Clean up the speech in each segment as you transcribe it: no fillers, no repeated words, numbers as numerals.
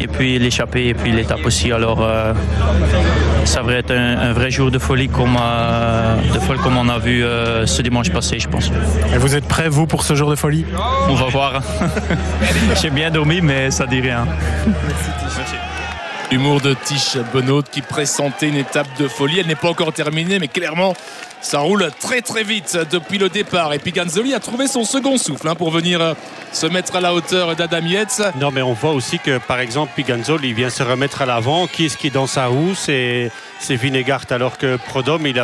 et puis l'échappée et puis l'étape aussi. Alors ça va être un vrai jour de folie comme on a vu ce dimanche passé, je pense. Et vous êtes prêts, vous, pour ce jour de folie? On va voir. J'ai bien dormi, mais ça dit rien. Merci. Humour de Tish Benoît qui pressentait une étape de folie. Elle n'est pas encore terminée, mais clairement, ça roule très très vite depuis le départ. Et Piganzoli a trouvé son second souffle pour venir se mettre à la hauteur d'Adam Yates. Non, mais on voit aussi que, par exemple, Piganzoli vient se remettre à l'avant. Qui est-ce qui est dans sa roue? C'est Vingegaard, alors que Prudhomme, il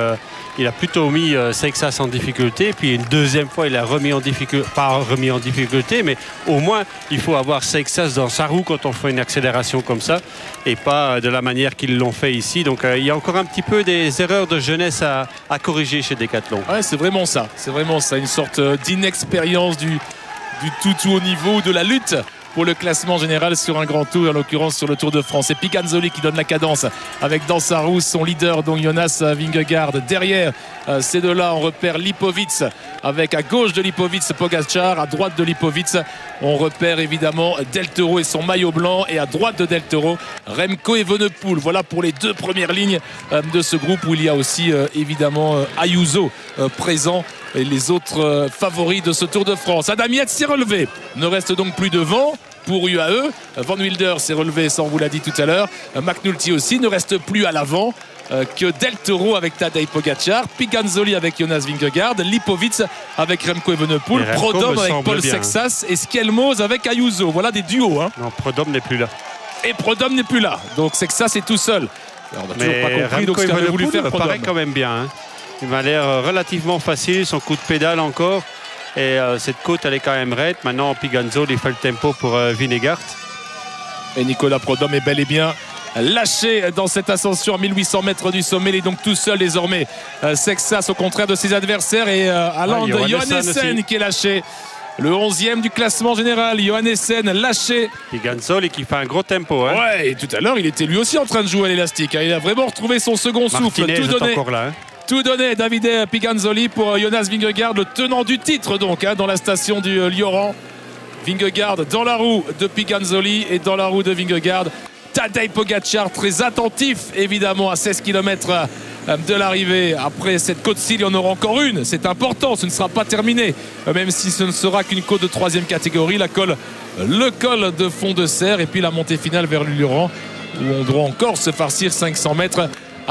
a plutôt mis Seixas en difficulté. Puis une deuxième fois, il a remis en difficulté, pas remis en difficulté, mais au moins, il faut avoir Seixas dans sa roue quand on fait une accélération comme ça, et pas de la manière qu'ils l'ont fait ici. Donc, il y a encore un petit peu des erreurs de jeunesse à corriger chez Decathlon. Ouais, c'est vraiment ça. C'est vraiment ça. Une sorte d'inexpérience du tout haut niveau, de la lutte pour le classement général sur un grand tour, en l'occurrence sur le Tour de France. Et Piganzoli qui donne la cadence avec dans sa roue son leader, donc Jonas Vingegaard. Derrière ces deux-là, on repère Lipovic avec à gauche de Lipovic Pogačar, à droite de Lipovic on repère évidemment Del Toro et son maillot blanc, et à droite de Del Toro Remco Evenepoel. Voilà pour les deux premières lignes de ce groupe, où il y a aussi évidemment Ayuso présent, et les autres favoris de ce Tour de France. Adam Yates s'est relevé, ne reste donc plus devant pour UAE. Van Wilder s'est relevé, ça on vous l'a dit tout à l'heure. McNulty aussi, ne reste plus à l'avant que Del Toro avec Tadej Pogačar, Piganzoli avec Jonas Vingegaard, Lipovic avec Remco Evenepoel, Prudhomme avec Paul Seixas et Skelmos avec Ayuso. Voilà des duos. Non, Prudhomme n'est plus là. Et Prudhomme n'est plus là. Donc Seixas est tout seul. Alors, on n'a toujours pas compris donc, ce qu'avait voulu faire Prudhomme. Paraît quand même bien. Il m'a l'air relativement facile, son coup de pédale encore. Et cette côte, elle est quand même raide. Maintenant, Piganzoli fait le tempo pour Vingegaard. Et Nicolas Prudhomme est bel et bien lâché dans cette ascension à 1800 mètres du sommet. Il est donc tout seul désormais. Seixas au contraire de ses adversaires. Et Alain Johannessen qui est lâché. Le 11e du classement général, Johannessen lâché. Piganzoli qui fait un gros tempo. Ouais, et tout à l'heure, il était lui aussi en train de jouer à l'élastique. Il a vraiment retrouvé son second souffle. Tout donné, Davide Piganzoli pour Jonas Vingegaard, le tenant du titre donc dans la station du Lioran. Vingegaard dans la roue de Piganzoli et dans la roue de Vingegaard Tadej Pogačar, très attentif évidemment à 16 km de l'arrivée. Après cette côte-ci, il y en aura encore une. C'est important, ce ne sera pas terminé. Même si ce ne sera qu'une côte de 3e catégorie. Le col de Fond de Serre et puis la montée finale vers le Lioran, où on doit encore se farcir 500 mètres à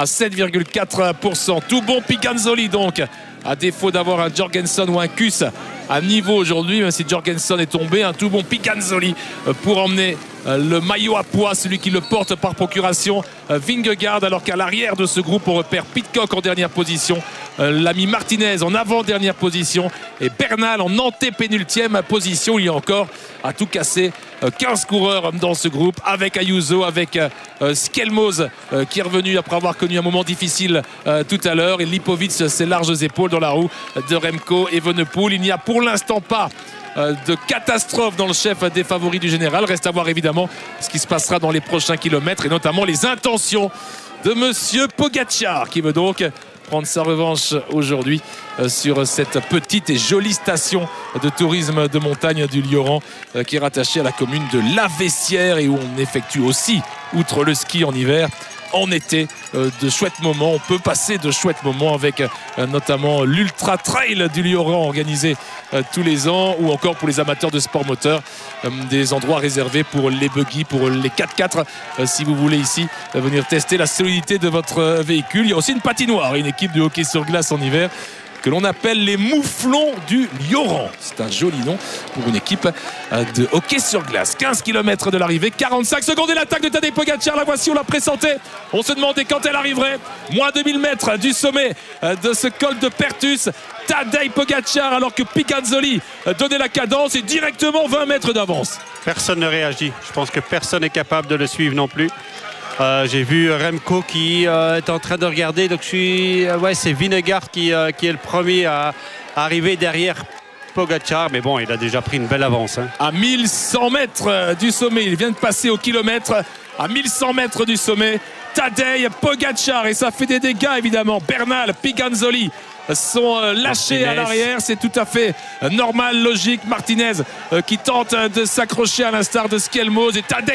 7,4%. Tout bon Piganzoli donc, à défaut d'avoir un Jorgensen ou un Kuss à niveau aujourd'hui, même si Jorgensen est tombé, un tout bon Piganzoli pour emmener le maillot à poids, celui qui le porte par procuration, Vingegaard, alors qu'à l'arrière de ce groupe on repère Pidcock en dernière position, l'ami Martinez en avant-dernière position et Bernal en antépénultième position. Il y a encore à tout casser 15 coureurs dans ce groupe, avec Ayuso, avec Skelmos qui est revenu après avoir connu un moment difficile tout à l'heure, et Lipovic, ses larges épaules dans la roue de Remco Evenepoel. Il n'y a pour l'instant pas de catastrophe dans le chef des favoris du général. Reste à voir évidemment ce qui se passera dans les prochains kilomètres, et notamment les intentions de monsieur Pogačar, qui veut donc prendre sa revanche aujourd'hui sur cette petite et jolie station de tourisme de montagne du Lioran, qui est rattachée à la commune de La Vessière, et où on effectue aussi, outre le ski en hiver, en été, de chouettes moments. On peut passer de chouettes moments avec notamment l'Ultra Trail du Lioran organisé tous les ans, ou encore pour les amateurs de sport moteur, des endroits réservés pour les buggy, pour les 4x4, si vous voulez ici venir tester la solidité de votre véhicule. Il y a aussi une patinoire, une équipe de hockey sur glace en hiver que l'on appelle les Mouflons du Lioran. C'est un joli nom pour une équipe de hockey sur glace. 15 km de l'arrivée, 45 secondes, et l'attaque de Tadej Pogačar, la voici, on l'a pressentait. On se demandait quand elle arriverait. Moins de 1000 mètres du sommet de ce col de Pertus. Tadej Pogačar, alors que Piganzoli donnait la cadence, et directement 20 mètres d'avance. Personne ne réagit. Je pense que personne n'est capable de le suivre non plus. J'ai vu Remco qui est en train de regarder. Donc c'est Vingegaard qui est le premier à arriver derrière Pogačar. Mais bon, il a déjà pris une belle avance. À 1100 mètres du sommet, il vient de passer au kilomètre. À 1100 mètres du sommet, Tadej Pogačar, et ça fait des dégâts évidemment. Bernal, Piganzoli sont lâchés à l'arrière, c'est tout à fait normal, logique. Martinez qui tente de s'accrocher à l'instar de Skelmos, et Tadej